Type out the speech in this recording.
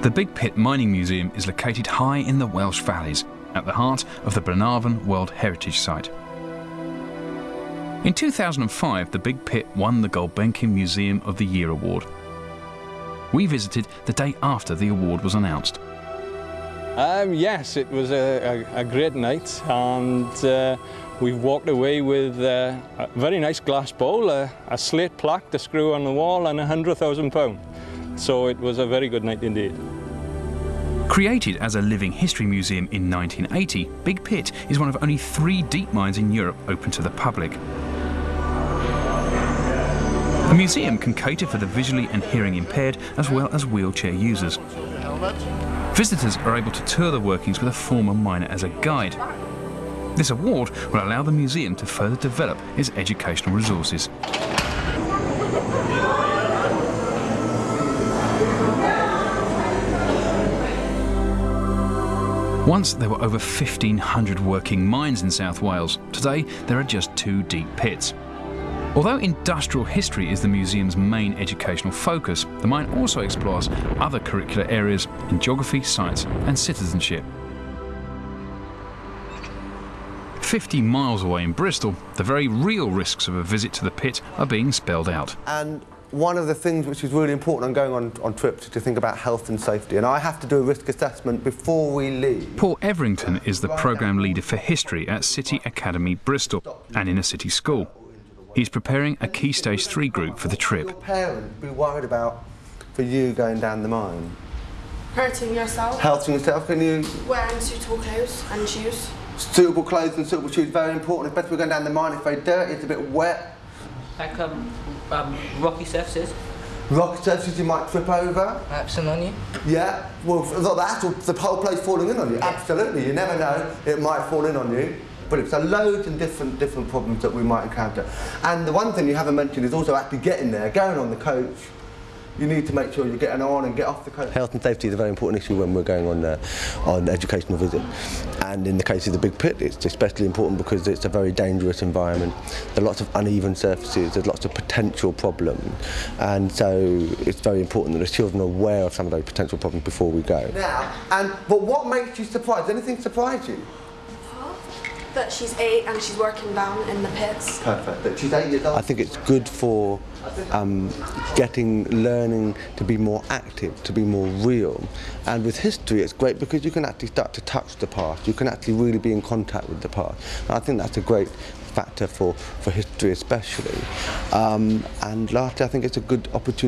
The Big Pit Mining Museum is located high in the Welsh Valleys, at the heart of the Bernarfon World Heritage Site. In 2005, the Big Pit won the Gulbenkian Museum of the Year award. We visited the day after the award was announced. Yes, it was a great night, and we've walked away with a very nice glass bowl, a slate plaque to screw on the wall, and £100,000. So it was a very good night indeed. Created as a living history museum in 1980, Big Pit is one of only 3 deep mines in Europe open to the public. The museum can cater for the visually and hearing impaired as well as wheelchair users. Visitors are able to tour the workings with a former miner as a guide. This award will allow the museum to further develop its educational resources. Once there were over 1,500 working mines in South Wales. Today there are just 2 deep pits. Although industrial history is the museum's main educational focus, the mine also explores other curricular areas in geography, science and citizenship. 50 miles away in Bristol, the very real risks of a visit to the pit are being spelled out. And one of the things which is really important on going on trips is to think about health and safety, and I have to do a risk assessment before we leave. Paul Everington is the programme leader for history at City Academy Bristol and in a city school. He's preparing a Key Stage 3 group for the trip. Your parents be worried about for you going down the mine? Hurting yourself. Hurting yourself, can you? Wearing suitable clothes and shoes. Suitable clothes and suitable shoes, very important, especially going down the mine. It's very dirty, it's a bit wet. Like rocky surfaces. Rocky surfaces you might trip over. Absolutely on you. Yeah, well, the whole place falling in on you. Absolutely, you never know, it might fall in on you. But so loads and different problems that we might encounter. And the one thing you haven't mentioned is also actually getting there, going on the coach. You need to make sure you're getting on and get off the coach. Health and safety is a very important issue when we're going on educational visit. And in the case of the Big Pit, it's especially important because it's a very dangerous environment. There are lots of uneven surfaces, there's lots of potential problems. And so it's very important that the children are aware of some of those potential problems before we go. But what makes you surprised? Anything surprise you? That she's 8 and she's working down in the pits. Perfect. That she's 8 years old. I think it's good for learning to be more active, to be more real. And with history, it's great because you can actually start to touch the past. You can actually really be in contact with the past. And I think that's a great factor for history especially. And lastly, I think it's a good opportunity